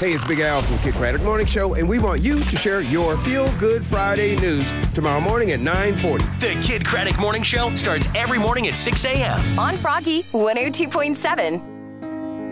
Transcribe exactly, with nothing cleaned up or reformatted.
Hey, it's Big Al from Kid Craddock Morning Show, and we want you to share your Feel Good Friday news tomorrow morning at nine forty. The Kid Craddock Morning Show starts every morning at six a.m. on Froggy one oh two point seven.